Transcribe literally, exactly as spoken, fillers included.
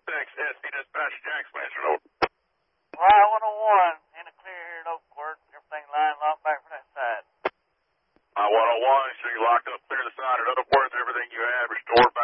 Vortex, S C Dispatch, Jack's Mansion, over. Y one oh one, in the clear here at Oakport. Everything lined locked back from that side. Y one oh one, so you locked up clear the side at Oakport. Everything you have restored.